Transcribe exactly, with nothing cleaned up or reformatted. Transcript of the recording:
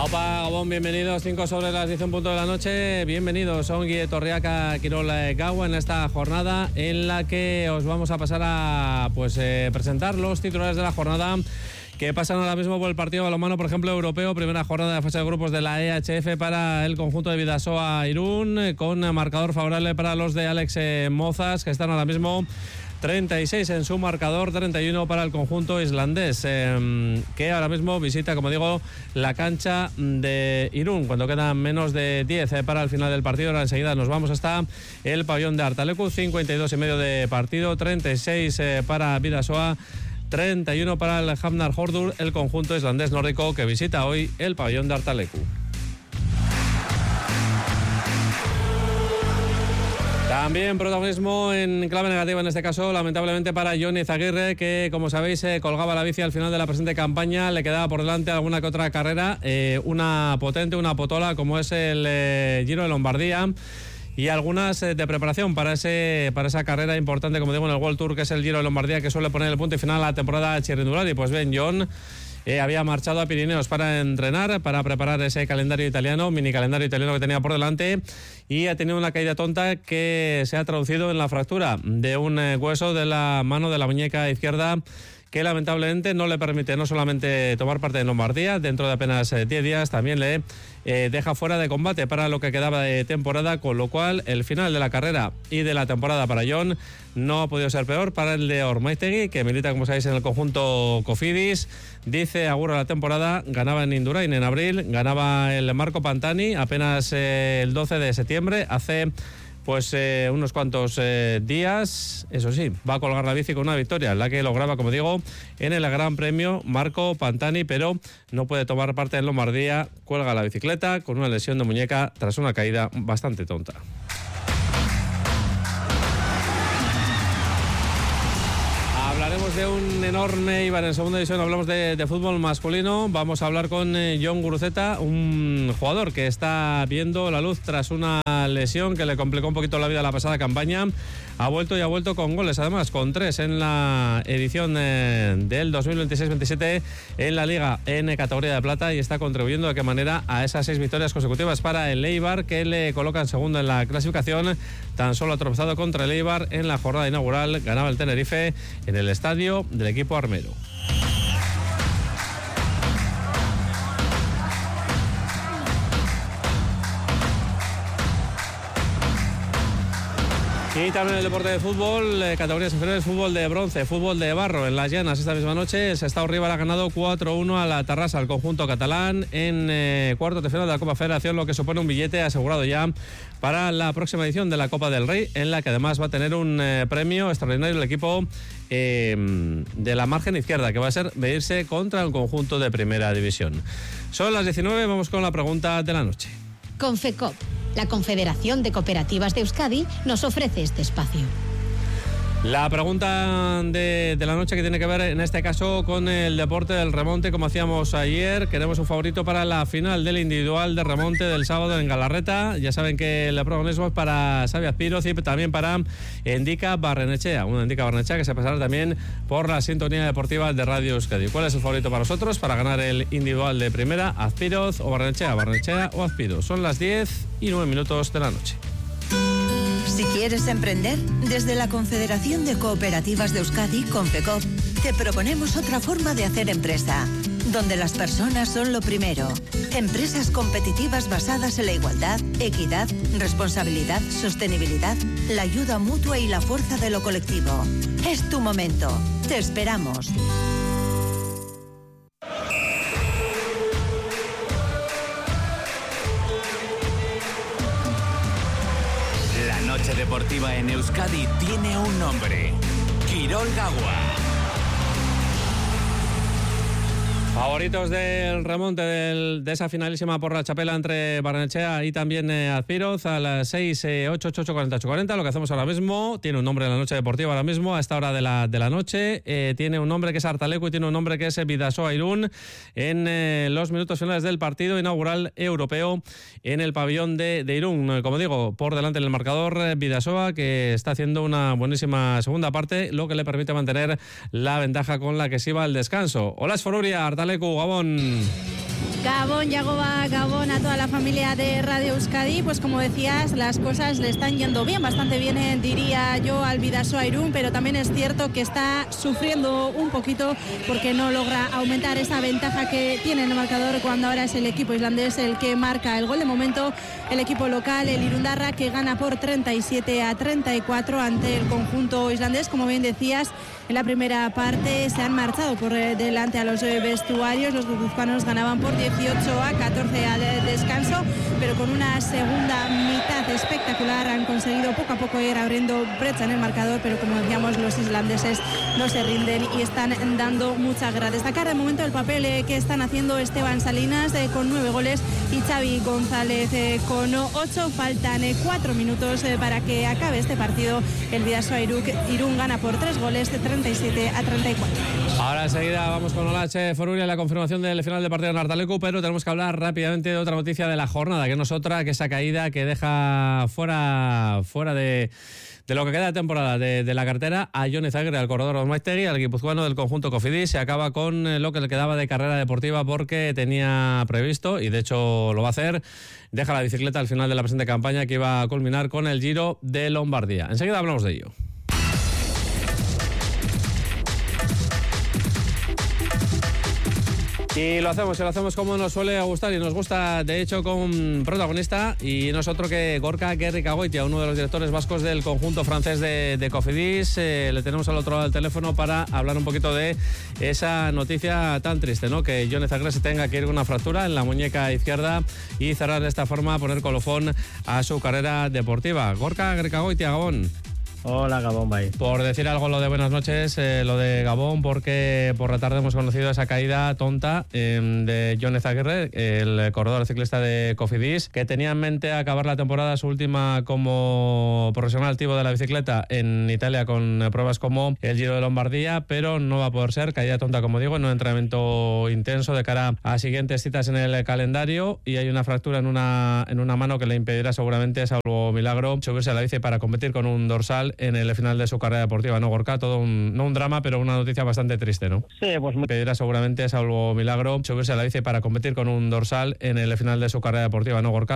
Opa, Gabón, bienvenidos, cinco sobre las diez en punto de la noche. Bienvenidos a Ongi Etorriak Kirol Gaua en esta jornada en la que os vamos a pasar a pues eh, presentar los titulares de la jornada que pasan ahora mismo por el partido balonmano, por ejemplo, europeo, primera jornada de la fase de grupos de la E H F para el conjunto de Bidasoa Irún, con marcador favorable para los de Alex Mozas, que están ahora mismo treinta y seis en su marcador, treinta y uno para el conjunto islandés, eh, que ahora mismo visita, como digo, la cancha de Irún, cuando quedan menos de diez eh, para el final del partido. Ahora enseguida nos vamos hasta el pabellón de Artalecu, cincuenta y dos y medio de partido, treinta y seis eh, para Bidasoa, treinta y uno para el Hafnar Hordur, el conjunto islandés nórdico que visita hoy el pabellón de Artalecu. También protagonismo en clave negativa, en este caso, lamentablemente para Johnny Zaguirre, que, como sabéis, eh, colgaba la bici al final de la presente campaña. Le quedaba por delante alguna que otra carrera, eh, una potente, una potola, como es el eh, Giro de Lombardía, y algunas eh, de preparación para ese para esa carrera importante, como digo, en el World Tour, que es el Giro de Lombardía, que suele poner el punto y final a la temporada Chirrindulari. Pues bien, John Eh, había marchado a Pirineos para entrenar, para preparar ese calendario italiano, mini calendario italiano que tenía por delante, y ha tenido una caída tonta que se ha traducido en la fractura de un eh, hueso de la mano de la muñeca izquierda, que lamentablemente no le permite no solamente tomar parte en Lombardía, dentro de apenas eh, diez días, también le eh, deja fuera de combate para lo que quedaba de temporada, con lo cual el final de la carrera y de la temporada para John no ha podido ser peor para el de Ormaiztegui, que milita, como sabéis, en el conjunto Cofidis. Dice agur a la temporada, ganaba en Indurain en abril, ganaba el Marco Pantani apenas eh, el doce de septiembre, hace pues eh, unos cuantos eh, días. Eso sí, va a colgar la bici con una victoria, la que lograba, como digo, en el Gran Premio Marco Pantani, pero no puede tomar parte en Lombardía. Cuelga la bicicleta con una lesión de muñeca tras una caída bastante tonta. Hablaremos de un enorme Eibar en segunda división. Hablamos de, de fútbol masculino. Vamos a hablar con eh, Jon Guruceta, un jugador que está viendo la luz tras una lesión que le complicó un poquito la vida la pasada campaña. Ha vuelto y ha vuelto con goles, además con tres en la edición eh, del dos mil veintiséis veintisiete en la Liga en categoría de plata, y está contribuyendo de qué manera a esas seis victorias consecutivas para el Eibar, que le colocan segundo en la clasificación. Tan solo ha tropezado contra el Eibar en la jornada inaugural. Ganaba el Tenerife en el estadio del equipo armero. Y también el deporte de fútbol, eh, categorías inferiores, fútbol de bronce, fútbol de barro. En Las Llanas esta misma noche, el Sestao Rival ha ganado cuatro uno a la Tarrasa, al conjunto catalán, en eh, cuartos de final de la Copa Federación, lo que supone un billete asegurado ya para la próxima edición de la Copa del Rey, en la que además va a tener un eh, premio extraordinario el equipo eh, de la margen izquierda, que va a ser medirse contra un conjunto de primera división. Son las diecinueve, vamos con la pregunta de la noche. Confecop, la Confederación de Cooperativas de Euskadi, nos ofrece este espacio. La pregunta de, de la noche, que tiene que ver en este caso con el deporte del remonte, como hacíamos ayer. Queremos un favorito para la final del individual de remonte del sábado en Galarreta. Ya saben que el protagonismo es para Xavi Azpiroz y también para Endika Barrenechea, una Endika Barrenechea que se pasará también por la sintonía deportiva de Radio Euskadi. ¿Cuál es el favorito para nosotros para ganar el individual de primera? ¿Azpiroz o Barrenechea? ¿Barrenechea o Azpiroz? Son las diez y nueve minutos de la noche. Si quieres emprender, desde la Confederación de Cooperativas de Euskadi, Confecop, te proponemos otra forma de hacer empresa, donde las personas son lo primero. Empresas competitivas basadas en la igualdad, equidad, responsabilidad, sostenibilidad, la ayuda mutua y la fuerza de lo colectivo. Es tu momento. Te esperamos. La noche deportiva en Euskadi tiene un nombre: Kirol Gaua. Favoritos del remonte del, de esa finalísima por la chapela entre Barrenechea y también eh, Azpiroz a las seis, ocho, ocho, ocho, cuarenta, ocho, cuarenta. Lo que hacemos ahora mismo tiene un nombre en la noche deportiva ahora mismo, a esta hora de la, de la noche. Eh, tiene un nombre que es Artalecu y tiene un nombre que es Bidasoa Irún en eh, los minutos finales del partido inaugural europeo en el pabellón de, de Irún. Como digo, por delante en el marcador Bidasoa, que está haciendo una buenísima segunda parte, lo que le permite mantener la ventaja con la que se iba al descanso. Hola, Esforuria, Artalecu, Gabón. Gabón, Yagoba, Gabón a toda la familia de Radio Euskadi. Pues como decías, las cosas le están yendo bien, bastante bien, eh, diría yo, al Bidasoa Irún, pero también es cierto que está sufriendo un poquito porque no logra aumentar esa ventaja que tiene en el marcador cuando ahora es el equipo islandés el que marca el gol. De momento, el equipo local, el Irundarra, que gana por treinta y siete a treinta y cuatro ante el conjunto islandés. Como bien decías, en la primera parte se han marchado por delante a los vestuarios. Los guipuzcoanos ganaban por dieciocho a catorce al descanso, pero con una segunda mitad espectacular han conseguido poco a poco ir abriendo brecha en el marcador, pero como decíamos, los islandeses no se rinden y están dando mucha guerra. Destacar de momento el papel eh, que están haciendo Esteban Salinas eh, con nueve goles y Xavi González eh, con ocho. Faltan eh, cuatro minutos eh, para que acabe este partido. El Bidasoa Irún gana por tres goles de treinta y siete a treinta y cuatro. Ahora enseguida vamos con Olache Foruria, la confirmación del final del partido en Artalecu, pero tenemos que hablar rápidamente de otra noticia de la jornada, que no es otra que esa caída que deja fuera, fuera de... de lo que queda de temporada de, de la cartera a Jon Ezaguirre, al corredor Osmaistegui, al guipuzcoano del conjunto Cofidis. Se acaba con lo que le quedaba de carrera deportiva porque tenía previsto, y de hecho lo va a hacer, deja la bicicleta al final de la presente campaña que iba a culminar con el Giro de Lombardía. Enseguida hablamos de ello. Y lo hacemos, y lo hacemos como nos suele gustar y nos gusta, de hecho, con protagonista, y no es otro que Gorka Gerrikagoitia, uno de los directores vascos del conjunto francés de, de Cofidis. Eh, le tenemos al otro lado del teléfono para hablar un poquito de esa noticia tan triste, ¿no? Que Jon Ezaguirre se tenga que ir con una fractura en la muñeca izquierda y cerrar de esta forma, poner colofón a su carrera deportiva. Gorka Gerrikagoitia, Gabón. Hola, Gabón, bye. Por decir algo lo de buenas noches, eh, lo de Gabón, porque por la tarde hemos conocido esa caída tonta eh, de Jon Ezaguirre, el corredor ciclista de Cofidis, que tenía en mente acabar la temporada, su última como profesional activo de la bicicleta en Italia, con pruebas como el Giro de Lombardía, pero no va a poder ser. Caída tonta, como digo, en un entrenamiento intenso de cara a siguientes citas en el calendario, y hay una fractura en una, en una mano que le impedirá seguramente, salvo milagro, subirse a la bici para competir con un dorsal en el final de su carrera deportiva, ¿no, Gorka? Todo un, no un drama, pero una noticia bastante triste, ¿no? Sí, pues muy... Pedirá seguramente, salvo milagro, subirse a la bici para competir con un dorsal en el final de su carrera deportiva, ¿no, Gorka?